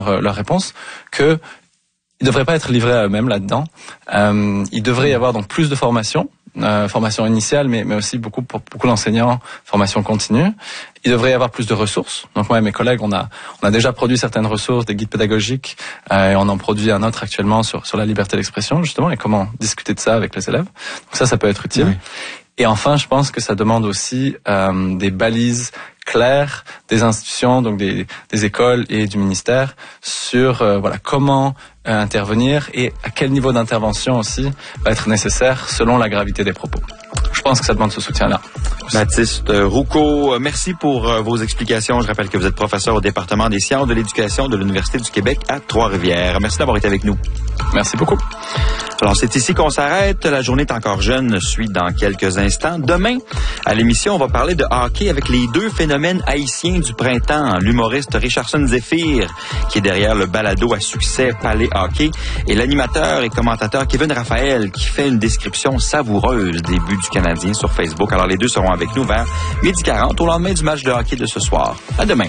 leur réponse que ils devraient pas être livrés à eux-mêmes là-dedans. Il devrait y avoir donc plus de formation initiale, mais aussi beaucoup d'enseignants, formation continue. Il devrait y avoir plus de ressources. Donc moi et mes collègues, on a déjà produit certaines ressources, des guides pédagogiques, et on en produit un autre actuellement sur la liberté d'expression justement et comment discuter de ça avec les élèves. Donc ça peut être utile. Oui. Et enfin, je pense que ça demande aussi des balises claires des institutions, donc des écoles et du ministère sur comment intervenir et à quel niveau d'intervention aussi va être nécessaire selon la gravité des propos. Je pense que ça demande ce soutien-là. Baptiste Roucault, merci pour vos explications. Je rappelle que vous êtes professeur au département des sciences de l'éducation de l'Université du Québec à Trois-Rivières. Merci d'avoir été avec nous. Merci beaucoup. Alors, c'est ici qu'on s'arrête. La journée est encore jeune suit dans quelques instants. Demain, à l'émission, on va parler de hockey avec les deux phénomènes haïtiens du printemps. L'humoriste Richardson Zephyr, qui est derrière le balado à succès Palais Hockey, et l'animateur et commentateur Kevin Raphaël, qui fait une description savoureuse des buts du Canadien sur Facebook. Alors, les deux seront avec nous vers 12h40 au lendemain du match de hockey de ce soir. À demain.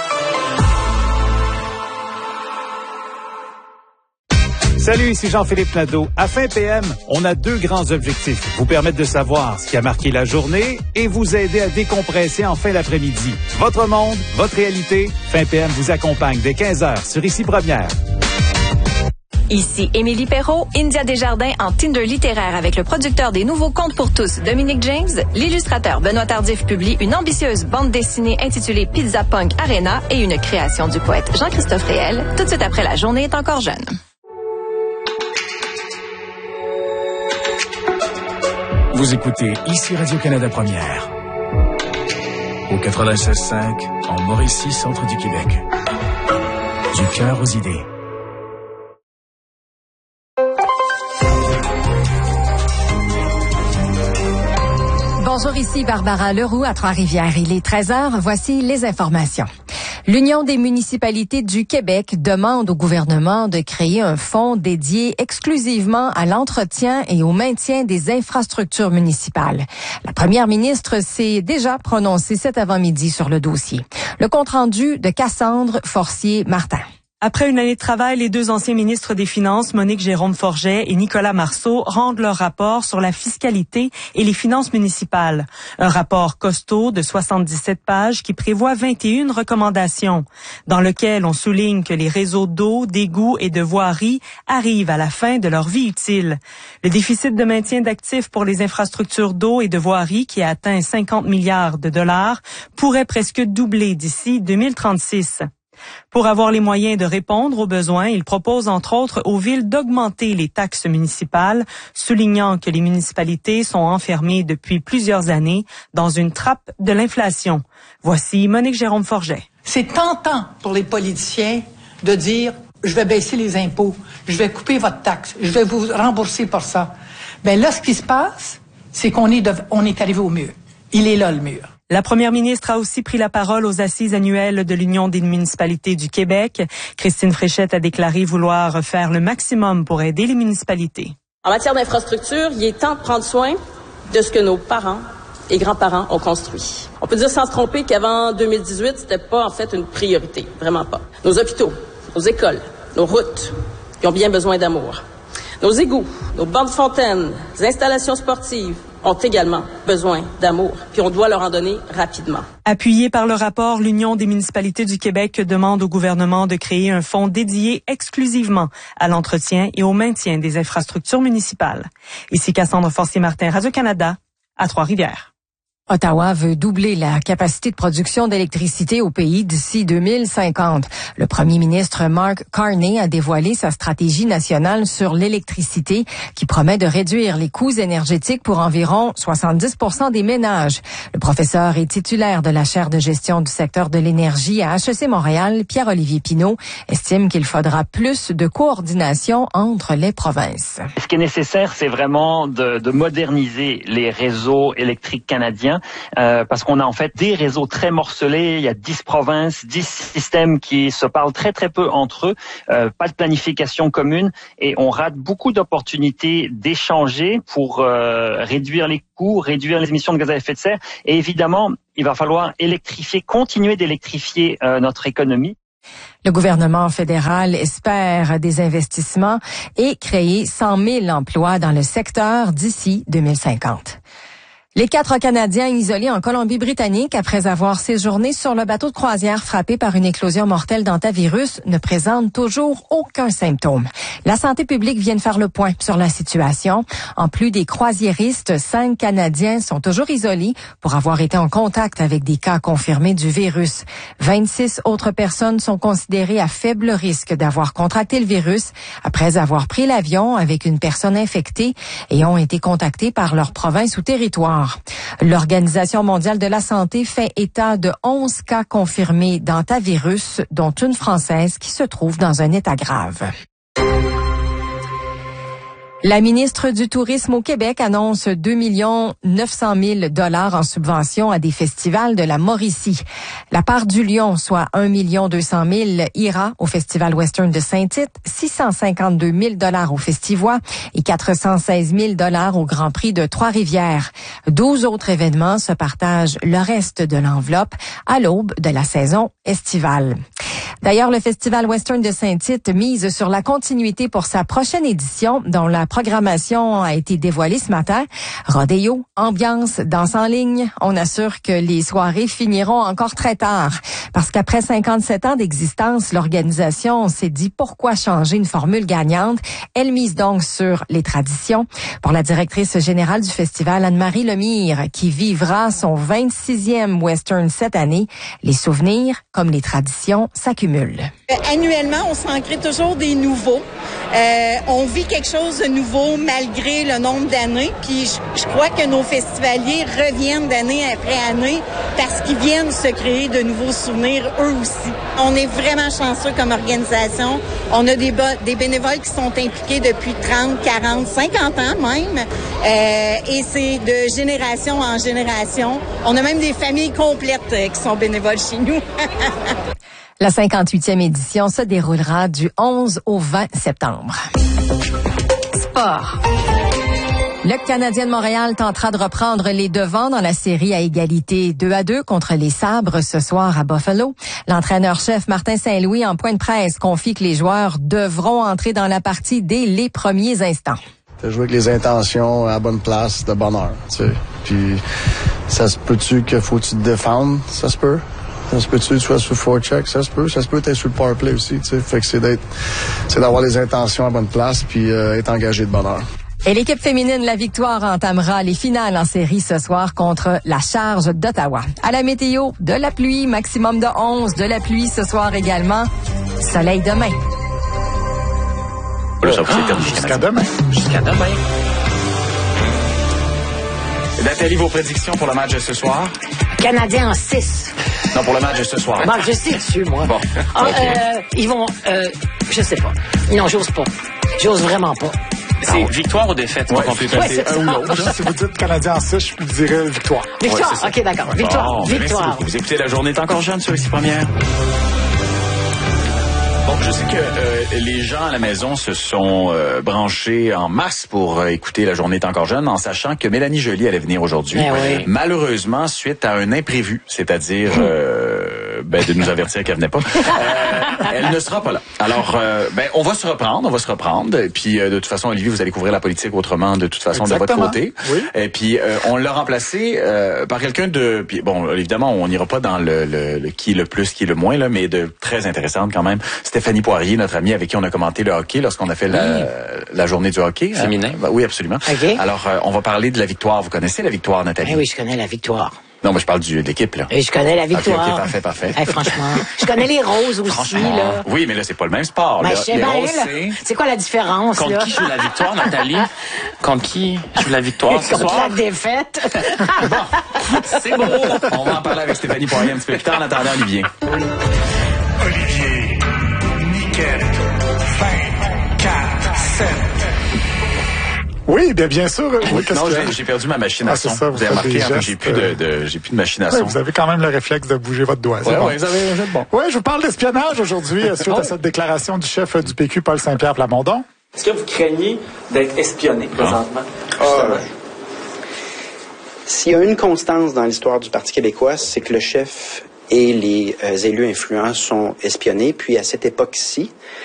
Salut, ici Jean-Philippe Nadeau. À Fin PM, on a deux grands objectifs. Vous permettre de savoir ce qui a marqué la journée et vous aider à décompresser en fin d'après-midi. Votre monde, votre réalité. Fin PM vous accompagne dès 15h sur Ici Première. Ici Émilie Perrault, India Desjardins en Tinder littéraire avec le producteur des nouveaux Contes pour tous, Dominique James. L'illustrateur Benoît Tardif publie une ambitieuse bande dessinée intitulée Pizza Punk Arena et une création du poète Jean-Christophe Réel. Tout de suite après La journée est encore jeune. Vous écoutez Ici Radio-Canada Première. Au 96.5, en Mauricie, centre du Québec. Du cœur aux idées. Bonjour, ici Barbara Leroux à Trois-Rivières. Il est 13h, voici les informations. L'Union des municipalités du Québec demande au gouvernement de créer un fonds dédié exclusivement à l'entretien et au maintien des infrastructures municipales. La première ministre s'est déjà prononcée cet avant-midi sur le dossier. Le compte-rendu de Cassandre Forcier-Martin. Après une année de travail, les deux anciens ministres des Finances, Monique Jérôme-Forget et Nicolas Marceau, rendent leur rapport sur la fiscalité et les finances municipales. Un rapport costaud de 77 pages qui prévoit 21 recommandations, dans lequel on souligne que les réseaux d'eau, d'égouts et de voirie arrivent à la fin de leur vie utile. Le déficit de maintien d'actifs pour les infrastructures d'eau et de voirie, qui a atteint 50 milliards de dollars, pourrait presque doubler d'ici 2036. Pour avoir les moyens de répondre aux besoins, il propose entre autres aux villes d'augmenter les taxes municipales, soulignant que les municipalités sont enfermées depuis plusieurs années dans une trappe de l'inflation. Voici Monique Jérôme-Forget. C'est tentant pour les politiciens de dire « je vais baisser les impôts, je vais couper votre taxe, je vais vous rembourser pour ça ». Ben là, ce qui se passe, c'est qu'on est arrivé au mur. Il est là, le mur. La première ministre a aussi pris la parole aux assises annuelles de l'Union des municipalités du Québec. Christine Fréchette a déclaré vouloir faire le maximum pour aider les municipalités. En matière d'infrastructure, il est temps de prendre soin de ce que nos parents et grands-parents ont construit. On peut dire sans se tromper qu'avant 2018, c'était pas en fait une priorité, vraiment pas. Nos hôpitaux, nos écoles, nos routes, qui ont bien besoin d'amour. Nos égouts, nos bancs de fontaines, les installations sportives ont également besoin d'amour, puis on doit leur en donner rapidement. Appuyé par le rapport, l'Union des municipalités du Québec demande au gouvernement de créer un fonds dédié exclusivement à l'entretien et au maintien des infrastructures municipales. Ici Cassandre Forcier-Martin, Radio-Canada, à Trois-Rivières. Ottawa veut doubler la capacité de production d'électricité au pays d'ici 2050. Le premier ministre Mark Carney a dévoilé sa stratégie nationale sur l'électricité qui promet de réduire les coûts énergétiques pour environ 70% des ménages. Le professeur et titulaire de la chaire de gestion du secteur de l'énergie à HEC Montréal, Pierre-Olivier Pinault, estime qu'il faudra plus de coordination entre les provinces. Ce qui est nécessaire, c'est vraiment de moderniser les réseaux électriques canadiens. Parce qu'on a en fait des réseaux très morcelés, il y a 10 provinces, 10 systèmes qui se parlent très très peu entre eux, pas de planification commune et on rate beaucoup d'opportunités d'échanger pour réduire les coûts, réduire les émissions de gaz à effet de serre et évidemment, il va falloir continuer d'électrifier notre économie. Le gouvernement fédéral espère des investissements et créer 100 000 emplois dans le secteur d'ici 2050. Les 4 Canadiens isolés en Colombie-Britannique après avoir séjourné sur le bateau de croisière frappé par une éclosion mortelle d'hantavirus ne présentent toujours aucun symptôme. La santé publique vient de faire le point sur la situation. En plus des croisiéristes, 5 Canadiens sont toujours isolés pour avoir été en contact avec des cas confirmés du virus. 26 autres personnes sont considérées à faible risque d'avoir contracté le virus après avoir pris l'avion avec une personne infectée et ont été contactées par leur province ou territoire. L'Organisation mondiale de la santé fait état de 11 cas confirmés d'hantavirus, dont une Française qui se trouve dans un état grave. La ministre du Tourisme au Québec annonce 2 900 000 $ en subvention à des festivals de la Mauricie. La part du Lion, soit 1 200 000 $, ira au Festival Western de Saint-Tite, 652 000 $ au Festivois et 416 000 $ au Grand Prix de Trois-Rivières. 12 autres événements se partagent le reste de l'enveloppe à l'aube de la saison estivale. D'ailleurs, le Festival Western de Saint-Tite mise sur la continuité pour sa prochaine édition, dont la programmation a été dévoilée ce matin. Rodéo, ambiance, danse en ligne. On assure que les soirées finiront encore très tard. Parce qu'après 57 ans d'existence, l'organisation s'est dit pourquoi changer une formule gagnante. Elle mise donc sur les traditions. Pour la directrice générale du festival, Anne-Marie Lemire, qui vivra son 26e Western cette année, les souvenirs, comme les traditions, s'accumulent. Annuellement, on s'en crée toujours des nouveaux. On vit quelque chose de nouveau malgré le nombre d'années. Puis je crois que nos festivaliers reviennent d'année après année parce qu'ils viennent se créer de nouveaux souvenirs eux aussi. On est vraiment chanceux comme organisation. On a des bénévoles qui sont impliqués depuis 30, 40, 50 ans même. Et c'est de génération en génération. On a même des familles complètes qui sont bénévoles chez nous. La 58e édition se déroulera du 11 au 20 septembre. Sport. Le Canadien de Montréal tentera de reprendre les devants dans la série à égalité 2-2 contre les Sabres ce soir à Buffalo. L'entraîneur-chef Martin Saint-Louis, en point de presse, confie que les joueurs devront entrer dans la partie dès les premiers instants. T'as joué avec les intentions à la bonne place, de bonne heure, tu sais. Puis ça se peut-tu que faut-tu te défendre? Ça se peut. Ça se peut-tu que tu sois sur forecheck? Ça se peut. Ça se peut être sur le power play aussi, tu sais. Fait que c'est d'avoir les intentions à bonne place puis être engagé de bonne heure. Et l'équipe féminine La Victoire entamera les finales en série ce soir contre la Charge d'Ottawa. À la météo, de la pluie, maximum de 11, de la pluie ce soir également. Soleil demain. Jusqu'à demain. Jusqu'à demain. Nathalie, vos prédictions pour le match de ce soir? Canadien en 6. Non, pour le match de ce soir. Bon, je sais dessus, moi. Bon. Ils vont... je sais pas. Non, j'ose pas. J'ose vraiment pas. C'est victoire ou défaite? Ouais, c'est un ou l'autre. Si vous dites Canadien en 6, je vous dirais victoire. Victoire, ouais, OK, d'accord. Victoire, bon, victoire. Merci beaucoup. Vous écoutez La Journée est encore jeune sur Ici Première. Bon, je sais que les gens à la maison se sont branchés en masse pour écouter La Journée est encore jeune, en sachant que Mélanie Joly allait venir aujourd'hui. Oui. Malheureusement, suite à un imprévu, c'est-à-dire de nous avertir qu'elle venait pas, elle ne sera pas là. Alors, on va se reprendre. Et puis, de toute façon, Olivier, vous allez couvrir la politique autrement, de toute façon, Exactement. de votre côté. Oui. Et puis, on l'a remplacé par quelqu'un de... Puis, bon, évidemment, on n'ira pas dans le qui le plus, qui le moins, là, mais de très intéressante quand même. Stéphanie Poirier, notre amie avec qui on a commenté le hockey lorsqu'on a fait la journée du hockey. Féminin. Oui, absolument. Okay. Alors, on va parler de la victoire. Vous connaissez la victoire, Nathalie? Oui, je connais la victoire. Non, mais je parle de l'équipe, là. Et je connais la victoire. OK, parfait. Franchement. Je connais les roses aussi, là. Oui, mais là, c'est pas le même sport. Ben, Là. je sais Les bien, roses, là. C'est quoi la différence, Contre là? qui joue la victoire, Nathalie? Contre qui joue la victoire ce Contre soir? la défaite. Bon, c'est beau. On va en parler avec Stéphanie Poirier un petit peu plus tard. En attendant, Olivier. Olivier, Niquette, 20, 4, 7. Oui, bien sûr. Oui, Non, j'ai perdu ma machine à son. Ça, vous avez remarqué, j'ai plus de machine à son. Vous avez quand même le réflexe de bouger votre doigt. Oui, vous avez bon. Oui, je vous parle d'espionnage aujourd'hui suite à cette déclaration du chef du PQ, Paul Saint-Pierre Plamondon. Est-ce que vous craignez d'être espionné présentement? S'il y a une constance dans l'histoire du Parti québécois, c'est que le chef et les élus influents sont espionnés. Puis à cette époque-ci,